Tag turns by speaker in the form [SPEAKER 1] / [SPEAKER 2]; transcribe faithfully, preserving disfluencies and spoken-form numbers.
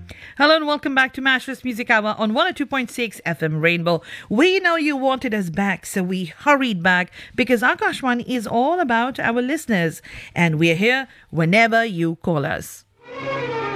[SPEAKER 1] Hello and welcome back to Mashless Music Hour on one oh two point six F M Rainbow. We know you wanted us back, so we hurried back because Akashvani is all about our listeners and we're here whenever you call us.